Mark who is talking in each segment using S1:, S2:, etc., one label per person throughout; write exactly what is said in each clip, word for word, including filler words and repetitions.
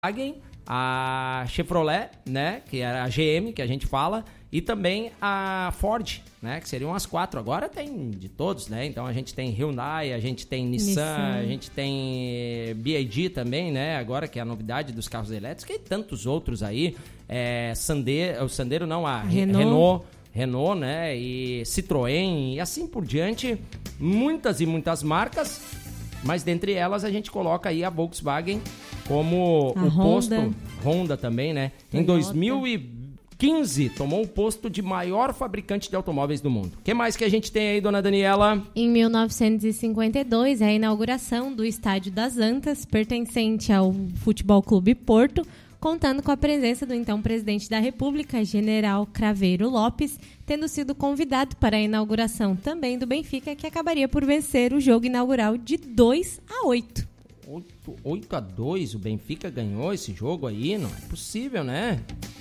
S1: a Chevrolet, né, que era a G M, que a gente fala, e também a Ford, né, que seriam as quatro. Agora tem de todos, né, então a gente tem Hyundai, a gente tem Nissan, Nissan. A gente tem B Y D também, né, agora que é a novidade dos carros elétricos, e tantos outros aí, é, Sandero, o Sandero não, a Renault. Renault, Renault, né, e Citroën, e assim por diante, muitas e muitas marcas, mas dentre elas a gente coloca aí a Volkswagen como
S2: a
S1: o
S2: Honda.
S1: posto, Honda também, né? Toyota. Em dois mil e quinze, tomou o posto de maior fabricante de automóveis do mundo. O que mais que a gente tem aí, dona Daniela?
S2: Em mil novecentos e cinquenta e dois, é a inauguração do Estádio das Antas, pertencente ao Futebol Clube Porto, contando com a presença do então presidente da República, General Craveiro Lopes, tendo sido convidado para a inauguração também do Benfica, que acabaria por vencer o jogo inaugural de dois a oito.
S1: oito a dois, o Benfica ganhou esse jogo aí? Não é possível, né?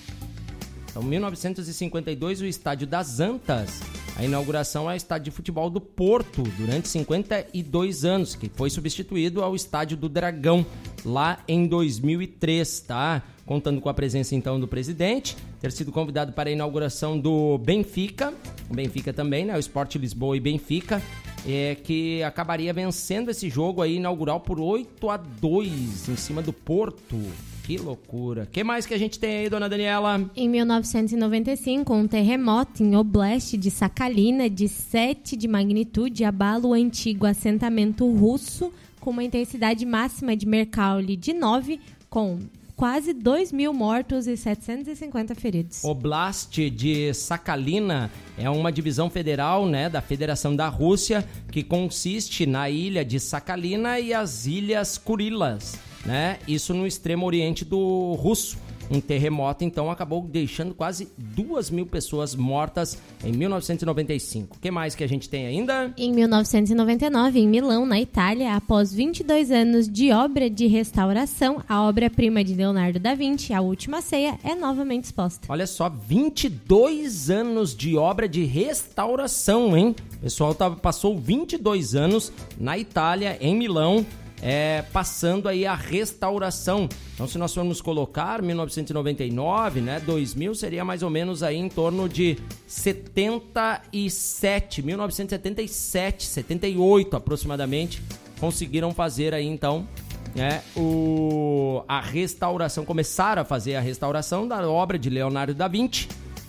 S1: Então, mil novecentos e cinquenta e dois, o Estádio das Antas. A inauguração é o Estádio de Futebol do Porto, durante cinquenta e dois anos, que foi substituído ao Estádio do Dragão, lá em dois mil e três, tá? Contando com a presença, então, do presidente, ter sido convidado para a inauguração do Benfica, o Benfica também, né? O Sport Lisboa e Benfica, é, que acabaria vencendo esse jogo aí inaugural por oito a dois em cima do Porto. Que loucura. O que mais que a gente tem aí, dona Daniela?
S2: Em mil novecentos e noventa e cinco, um terremoto em Oblast de Sakhalina de sete de magnitude abala o antigo assentamento russo com uma intensidade máxima de Mercalli de nove, com quase dois mil mortos e setecentos e cinquenta feridos.
S1: Oblast de Sakhalina é uma divisão federal, né, da Federação da Rússia, que consiste na ilha de Sakhalina e as ilhas Kurilas, né? Isso no extremo oriente do russo. Um terremoto, então, acabou deixando quase duas mil pessoas mortas em mil novecentos e noventa e cinco. O que mais que a gente tem ainda?
S2: Em mil novecentos e noventa e nove, em Milão, na Itália, após vinte e dois anos de obra de restauração, a obra-prima de Leonardo da Vinci, A Última Ceia, é novamente exposta.
S1: Olha só, vinte e dois anos de obra de restauração, hein? O pessoal tava, passou vinte e dois anos na Itália, em Milão, É, passando aí a restauração. Então, se nós formos colocar mil novecentos e noventa e nove, né, dois mil, seria mais ou menos aí em torno de setenta e sete, mil novecentos e setenta e sete, setenta e oito aproximadamente, conseguiram fazer aí então, né, o, a restauração, começaram a fazer a restauração da obra de Leonardo da Vinci,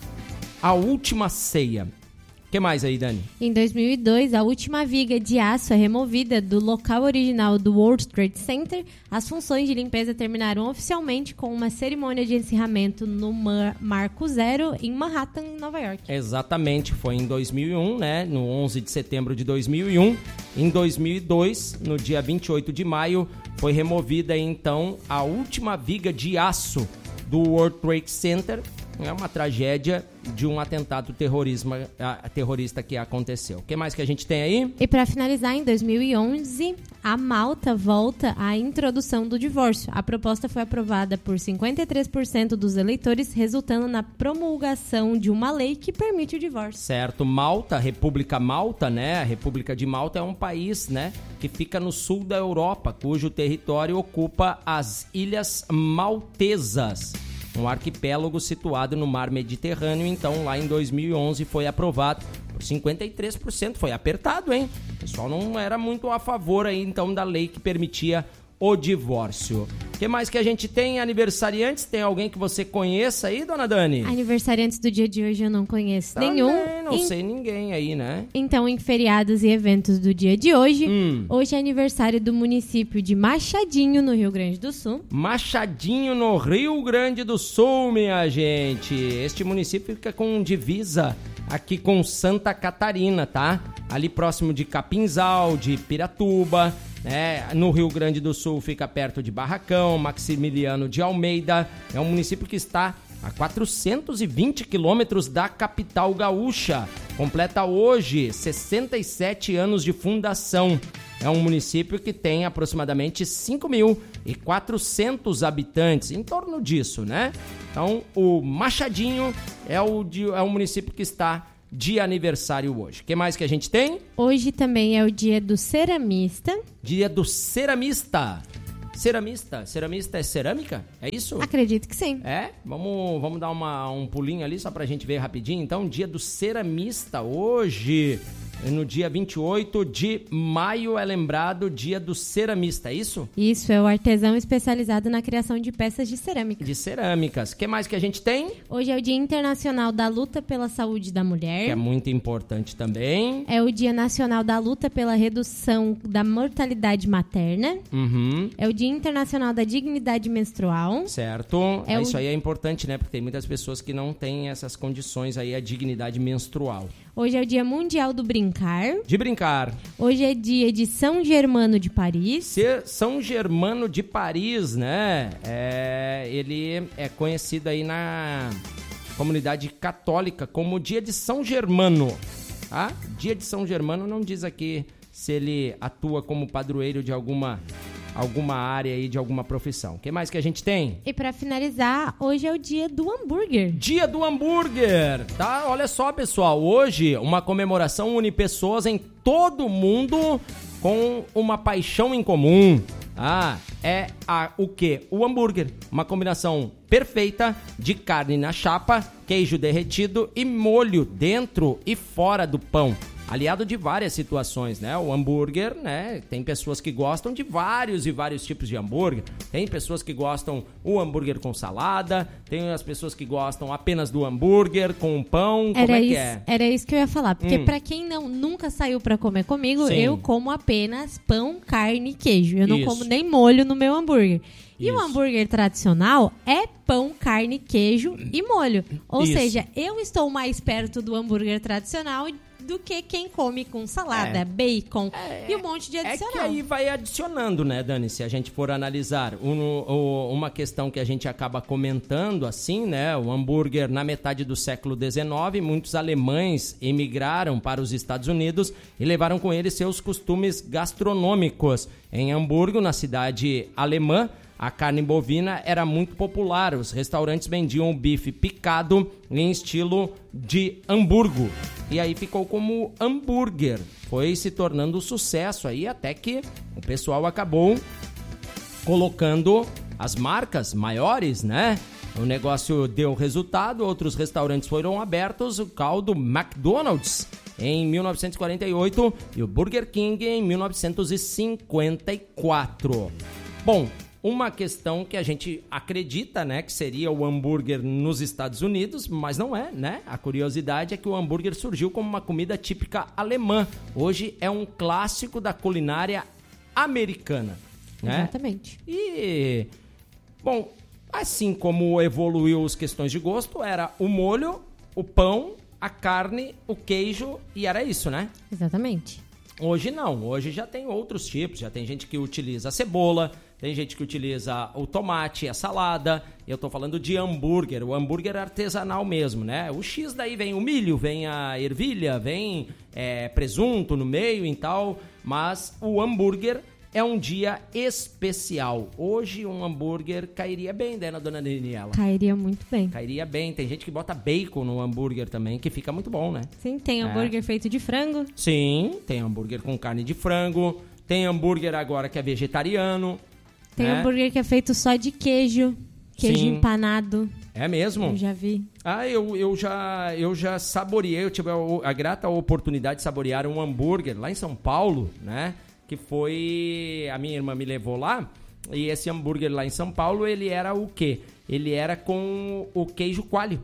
S1: A Última Ceia. O que mais aí, Dani?
S2: Em dois mil e dois, a última viga de aço é removida do local original do World Trade Center. As funções de limpeza terminaram oficialmente com uma cerimônia de encerramento no Mar- Marco Zero, em Manhattan, Nova York.
S1: Exatamente, foi em dois mil e um, né? No onze de setembro de dois mil e um. Em dois mil e dois, no dia vinte e oito de maio, foi removida, então, a última viga de aço do World Trade Center. É uma tragédia de um atentado terrorismo, a, terrorista que aconteceu. O que mais que a gente tem aí?
S2: E para finalizar, em dois mil e onze, a Malta volta à introdução do divórcio. A proposta foi aprovada por cinquenta e três por cento dos eleitores, resultando na promulgação de uma lei que permite o divórcio.
S1: Certo. Malta, República Malta, né? A República de Malta é um país, né, que fica no sul da Europa, cujo território ocupa as Ilhas Maltesas, um arquipélago situado no mar Mediterrâneo. Então, lá em dois mil e onze foi aprovado por cinquenta e três por cento. Foi apertado, hein? O pessoal não era muito a favor aí, então, da lei que permitia o divórcio. O que mais que a gente tem? Aniversariantes? Tem alguém que você conheça aí, dona Dani?
S2: Aniversariantes do dia de hoje eu não conheço
S1: Também,
S2: nenhum.
S1: não
S2: em...
S1: sei ninguém aí, né?
S2: Então, em feriados e eventos do dia de hoje,
S1: hum.
S2: hoje é aniversário do município de Machadinho, no Rio Grande do Sul.
S1: Machadinho, no Rio Grande do Sul, minha gente. Este município fica com divisa aqui com Santa Catarina, tá? Ali próximo de Capinzal, de Piratuba, né? No Rio Grande do Sul fica perto de Barracão, Maximiliano de Almeida. É um município que está a quatrocentos e vinte quilômetros da capital gaúcha. Completa hoje sessenta e sete anos de fundação. É um município que tem aproximadamente cinco mil e quatrocentos habitantes, em torno disso, né? Então, o Machadinho é o, de, é o município que está de aniversário hoje. O que mais que a gente tem?
S2: Hoje também é o dia do ceramista.
S1: Dia do ceramista. ceramista. Ceramista é cerâmica? É isso?
S2: Acredito que sim.
S1: É? Vamos, vamos dar uma, um pulinho ali só pra gente ver rapidinho. Então, dia do ceramista hoje, no dia vinte e oito de maio, é lembrado o dia do ceramista, é isso?
S2: Isso, é o artesão especializado na criação de peças de cerâmica.
S1: De cerâmicas. O que mais que a gente tem?
S2: Hoje é o Dia Internacional da Luta pela Saúde da Mulher.
S1: Que é muito importante também.
S2: É o Dia Nacional da Luta pela Redução da Mortalidade Materna.
S1: Uhum.
S2: É o Dia Internacional da Dignidade Menstrual.
S1: Certo.
S2: É
S1: Isso
S2: o...
S1: aí é importante, né? Porque tem muitas pessoas que não têm essas condições aí, a dignidade menstrual.
S2: Hoje é o Dia Mundial do Brincar.
S1: De brincar.
S2: Hoje é dia de São Germano de Paris.
S1: Ser São Germano de Paris, né? É, ele é conhecido aí na comunidade católica como dia de São Germano. Tá? Dia de São Germano não diz aqui se ele atua como padroeiro de alguma, alguma área aí, de alguma profissão. O que mais que a gente tem?
S2: E para finalizar, hoje é o dia do hambúrguer.
S1: Dia do hambúrguer, tá? Olha só, pessoal, hoje uma comemoração une pessoas em todo o mundo com uma paixão em comum. Ah, é a, o quê? O hambúrguer. Uma combinação perfeita de carne na chapa, queijo derretido e molho dentro e fora do pão. Aliado de várias situações, né? O hambúrguer, né? Tem pessoas que gostam de vários e vários tipos de hambúrguer. Tem pessoas que gostam o hambúrguer com salada. Tem as pessoas que gostam apenas do hambúrguer com pão. Como
S2: era
S1: é
S2: isso,
S1: que é?
S2: Era isso que eu ia falar. Porque
S1: hum.
S2: pra quem não, nunca saiu pra comer comigo,
S1: Sim.
S2: eu como apenas pão, carne e queijo. Eu não
S1: Isso.
S2: como nem molho no meu hambúrguer. E
S1: Isso.
S2: o hambúrguer tradicional é pão, carne, queijo e molho. Ou
S1: Isso.
S2: seja, eu estou mais perto do hambúrguer tradicional do que quem come com salada,
S1: É.
S2: bacon
S1: É,
S2: e um monte de
S1: É
S2: adicional.
S1: que aí vai adicionando, né, Dani? Se a gente for analisar um, um, uma questão que a gente acaba comentando assim, né? O hambúrguer na metade do século dezenove, muitos alemães emigraram para os Estados Unidos e levaram com eles seus costumes gastronômicos. Em Hamburgo, na cidade alemã, a carne bovina era muito popular. Os restaurantes vendiam o bife picado em estilo de Hamburgo. E aí ficou como hambúrguer. Foi se tornando um sucesso aí até que o pessoal acabou colocando as marcas maiores, né? O negócio deu resultado, outros restaurantes foram abertos, o caldo McDonald's em mil novecentos e quarenta e oito e o Burger King em mil novecentos e cinquenta e quatro. Bom, uma questão que a gente acredita, né, que seria o hambúrguer nos Estados Unidos, mas não é, né? A curiosidade é que o hambúrguer surgiu como uma comida típica alemã. Hoje é um clássico da culinária americana, né?
S2: Exatamente.
S1: E, bom, assim como evoluiu as questões de gosto, era o molho, o pão, a carne, o queijo e era isso, né?
S2: Exatamente.
S1: Hoje não, hoje já tem outros tipos, já tem gente que utiliza a cebola, tem gente que utiliza o tomate, a salada. Eu tô falando de hambúrguer, o hambúrguer artesanal mesmo, né? O X daí vem o milho, vem a ervilha, vem é, presunto no meio e tal, mas o hambúrguer é um dia especial. Hoje um hambúrguer cairia bem, né, dona Daniela?
S2: Cairia muito bem.
S1: Cairia bem. Tem gente que bota bacon no hambúrguer também, que fica muito bom, né?
S2: Sim, tem hambúrguer é. feito de frango.
S1: Sim, tem hambúrguer com carne de frango. Tem hambúrguer agora que é vegetariano.
S2: Tem
S1: né?
S2: hambúrguer que é feito só de queijo. Queijo
S1: Sim.
S2: empanado.
S1: É mesmo?
S2: Eu já vi.
S1: Ah, eu, eu, já, eu já saboreei. Eu tive a, a grata oportunidade de saborear um hambúrguer lá em São Paulo, né? Que foi... A minha irmã me levou lá. E esse hambúrguer lá em São Paulo, ele era o quê? Ele era com o queijo coalho.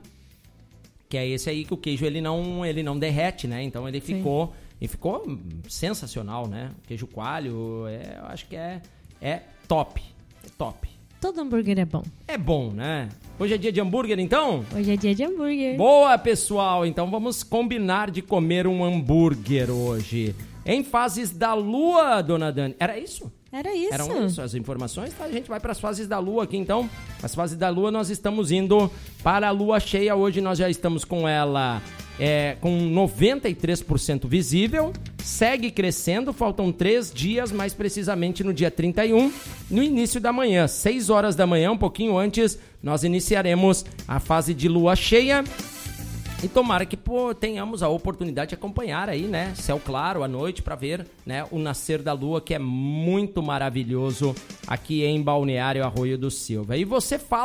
S1: Que é esse aí que o queijo ele não, ele não derrete, né? Então ele ficou... E ficou sensacional, né? O queijo coalho, é, eu acho que é, é top. É top.
S2: Todo hambúrguer é bom.
S1: É bom, né? Hoje é dia de hambúrguer, então?
S2: Hoje é dia de hambúrguer.
S1: Boa, pessoal! Então vamos combinar de comer um hambúrguer hoje. Em fases da lua, dona Dani. Era isso?
S2: Era isso.
S1: Eram isso as informações? Tá, a gente vai para as fases da lua aqui, então. As fases da lua, nós estamos indo para a lua cheia. Hoje nós já estamos com ela é, com noventa e três por cento visível. Segue crescendo, faltam três dias, mais precisamente no dia trinta e um, no início da manhã, seis horas da manhã, um pouquinho antes, nós iniciaremos a fase de lua cheia. E tomara que pô, tenhamos a oportunidade de acompanhar aí, né? Céu claro à noite para ver, né, o nascer da lua, que é muito maravilhoso aqui em Balneário Arroio do Silva. E você fala